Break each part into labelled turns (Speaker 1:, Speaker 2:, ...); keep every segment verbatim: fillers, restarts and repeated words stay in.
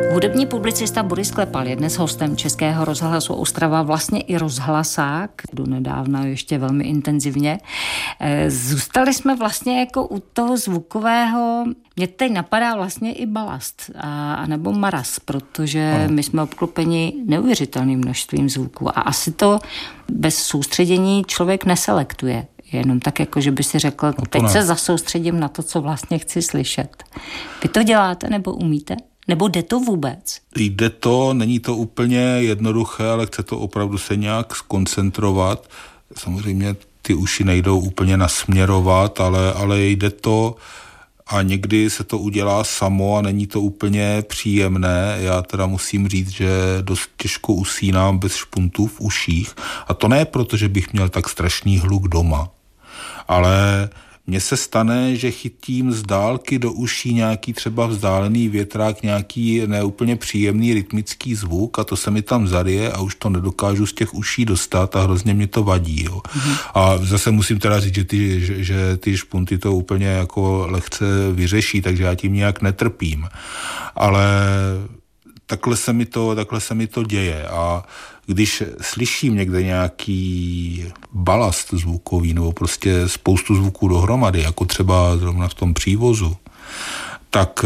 Speaker 1: Hudební publicista Boris Klepal je dnes hostem Českého rozhlasu Ostrava, vlastně i rozhlasák, donedávna ještě velmi intenzivně. Zůstali jsme vlastně jako u toho zvukového, mě teď napadá vlastně i balast, a, nebo maras, protože ano. My jsme obklopeni neuvěřitelným množstvím zvuků a asi to bez soustředění člověk neselektuje. Jenom tak, jako že by si řekl, no teď ne. se zasoustředím na to, co vlastně chci slyšet. Vy to děláte nebo umíte? Nebo jde to vůbec?
Speaker 2: Jde to, není to úplně jednoduché, ale chce to opravdu se nějak skoncentrovat. Samozřejmě ty uši nejdou úplně nasměrovat, ale, ale jde to a někdy se to udělá samo a není to úplně příjemné. Já teda musím říct, že dost těžko usínám bez špuntů v uších. A to ne proto, že bych měl tak strašný hluk doma, ale mně se stane, že chytím z dálky do uší nějaký třeba vzdálený větrák, nějaký neúplně příjemný rytmický zvuk a to se mi tam zaryje a už to nedokážu z těch uší dostat a hrozně mě to vadí. Jo. Mm-hmm. A zase musím teda říct, že ty, že, že ty špunty to úplně jako lehce vyřeší, takže já tím nějak netrpím. Ale takhle se mi to, takhle se mi to děje a když slyším někde nějaký balast zvukový nebo prostě spoustu zvuků dohromady, jako třeba zrovna v tom přívozu, tak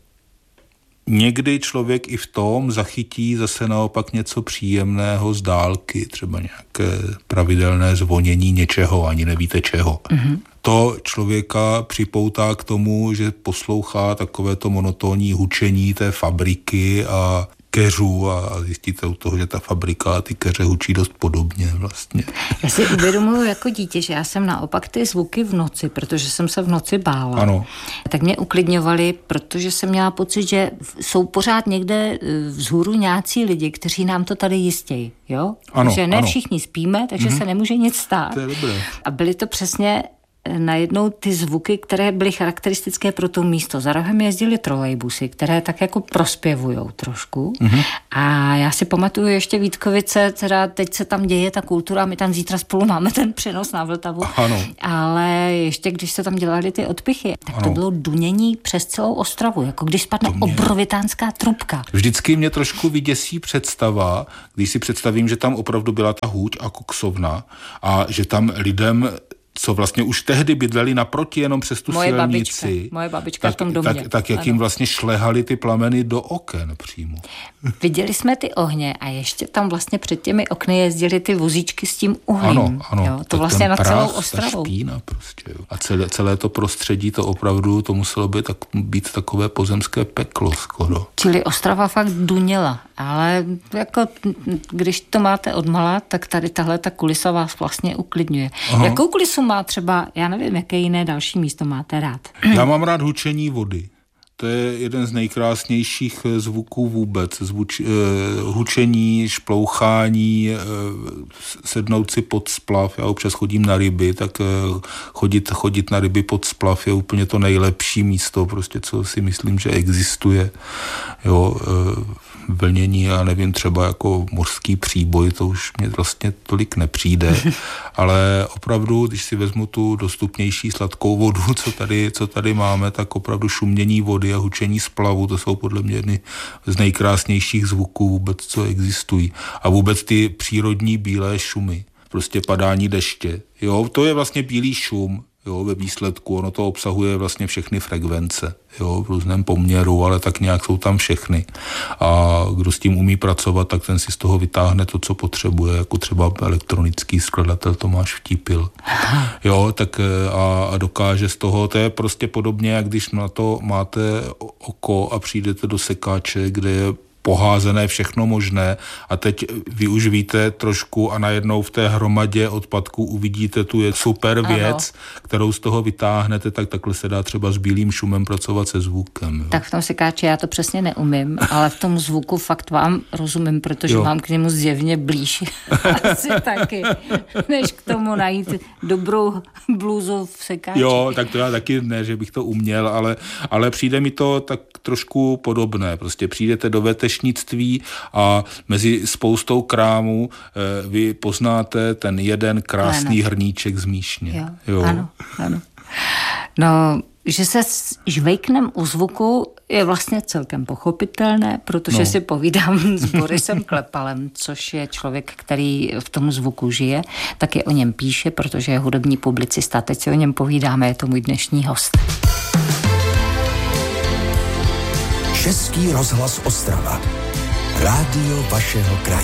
Speaker 2: někdy člověk i v tom zachytí zase naopak něco příjemného z dálky, třeba nějaké pravidelné zvonění něčeho, ani nevíte čeho. Mm-hmm. To člověka připoutá k tomu, že poslouchá takovéto monotónní hučení té fabriky a keřů a zjistíte u toho, že ta fabrika a ty keře hučí dost podobně vlastně.
Speaker 1: Já si uvědomuji jako dítě, že já jsem naopak ty zvuky v noci, protože jsem se v noci bála.
Speaker 2: Ano.
Speaker 1: Tak mě uklidňovali, protože jsem měla pocit, že jsou pořád někde vzhůru nějací lidi, kteří nám to tady jistějí. Jo?
Speaker 2: Ano,
Speaker 1: že ne
Speaker 2: ano.
Speaker 1: Všichni spíme, takže mm-hmm. se nemůže nic stát.
Speaker 2: To je dobré.
Speaker 1: A byly to přesně najednou ty zvuky, které byly charakteristické pro to místo. Za rohem jezdily trolejbusy, které tak jako prospěvujou trošku. Mm-hmm. A já si pamatuju ještě Vítkovice, teda teď se tam děje ta kultura, my tam zítra spolu máme ten přenos na Vltavu.
Speaker 2: Ano.
Speaker 1: Ale ještě když se tam dělali ty odpichy, tak ano. To bylo dunění přes celou Ostravu, jako když spadne mě... obrovitánská trubka.
Speaker 2: Vždycky mě trošku vyděsí představa, když si představím, že tam opravdu byla ta hůť a koksovna a že tam lidem co vlastně už tehdy bydleli naproti jenom přes tu
Speaker 1: moje
Speaker 2: silnici.
Speaker 1: Babička, moje babička
Speaker 2: tak,
Speaker 1: v tom domě.
Speaker 2: Tak, tak jak ano. Jim vlastně šlehaly ty plameny do oken přímo.
Speaker 1: Viděli jsme ty ohně a ještě tam vlastně před těmi okny jezdily ty vozíčky s tím uhlím.
Speaker 2: Ano, ano.
Speaker 1: Jo, to vlastně na
Speaker 2: prach,
Speaker 1: celou Ostravou.
Speaker 2: Ta špína prostě. Jo. A celé, celé to prostředí, to opravdu, to muselo být, tak, být takové pozemské peklo skoro.
Speaker 1: Čili Ostrava fakt duněla, ale jako když to máte odmala, tak tady tahle ta kulisa vás vlastně uklidňuje. Aha. Jakou kulisu má třeba, já nevím, jaké jiné další místo máte rád?
Speaker 2: Já mám rád hučení vody. To je jeden z nejkrásnějších zvuků vůbec. Zvuč, eh, hučení, šplouchání, eh, sednout si pod splav. Já občas chodím na ryby, tak eh, chodit, chodit na ryby pod splav je úplně to nejlepší místo, prostě co si myslím, že existuje. Jo, eh, vlnění, já nevím, třeba jako mořský příboj, to už mě vlastně tolik nepřijde, ale opravdu, když si vezmu tu dostupnější sladkou vodu, co tady, co tady máme, tak opravdu šumění vody a hučení splavu, to jsou podle mě jedny z nejkrásnějších zvuků vůbec, co existují. A vůbec ty přírodní bílé šumy, prostě padání deště. Jo, to je vlastně bílý šum. Jo, ve výsledku, ono to obsahuje vlastně všechny frekvence, jo, v různém poměru, ale tak nějak jsou tam všechny. A kdo s tím umí pracovat, tak ten si z toho vytáhne to, co potřebuje, jako třeba elektronický skladatel Tomáš Vtípil. Jo, tak a, a dokáže z toho, to je prostě podobně, jak když na to máte oko a přijdete do sekáče, kde je poházené všechno možné a teď vy už víte trošku a najednou v té hromadě odpadků uvidíte tu je super věc, ano. Kterou z toho vytáhnete, tak takhle se dá třeba s bílým šumem pracovat se zvukem. Jo.
Speaker 1: Tak v tom sekáči já to přesně neumím, ale v tom zvuku fakt vám rozumím, protože jo. Mám k němu zjevně blíž asi taky, než k tomu najít dobrou blůzu v sekáči.
Speaker 2: Jo, tak to já taky ne, že bych to uměl, ale, ale přijde mi to tak trošku podobné. Prostě přijdete do vetešnictví a mezi spoustou krámů e, vy poznáte ten jeden krásný ano. hrníček z míšně.
Speaker 1: Jo. Jo. Ano, ano. No, že se žvejknem u zvuku je vlastně celkem pochopitelné, protože no. si povídám s Borisem Klepalem, což je člověk, který v tom zvuku žije, taky o něm píše, protože je hudební publicista. Teď si o něm povídáme, je to můj dnešní host.
Speaker 3: Český rozhlas Ostrava. Rádio vašeho kraje.